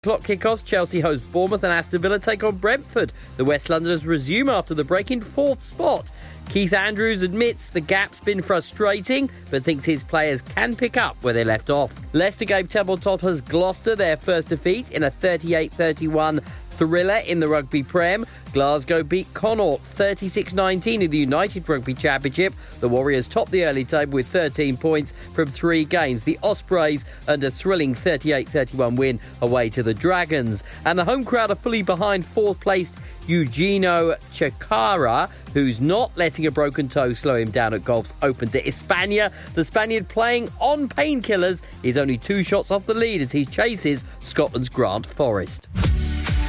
Clock kickoffs, Chelsea host Bournemouth and Aston Villa take on Brentford. The West Londoners resume after the break in fourth spot. Keith Andrews admits the gap's been frustrating, but thinks his players can pick up where they left off. Leicester gave table toppers Gloucester their first defeat in a 38-31 thriller in the Rugby Prem. Glasgow beat Connaught 36-19 in the United Rugby Championship. The Warriors topped the early table with 13 points from 3 games. The Ospreys earned a thrilling 38-31 win away to the Dragons. And the home crowd are fully behind fourth-placed Eugenio Chacarra, who's not letting a broken toe slow him down at golf's Open de España. The Spaniard, playing on painkillers, is only 2 shots off the lead as he chases Scotland's Grant Forrest.